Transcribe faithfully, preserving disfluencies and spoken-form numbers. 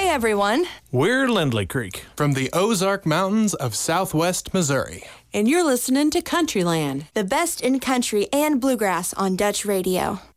everyone. We're Lindley Creek. From the Ozark Mountains of southwest Missouri. And you're listening to Countryland. The best in country and bluegrass on Dutch radio.